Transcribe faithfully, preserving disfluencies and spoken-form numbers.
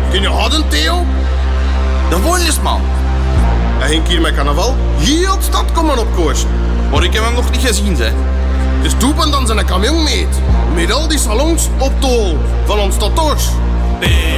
Kun je hadden, Theo? De volleysman. Hij ging hier met carnaval heel de stad komen opkoersen. Maar ik heb hem nog niet gezien, hè. Dus doepen dan zijn camion meet. Met al die salons op tol van ons tot doors. Nee.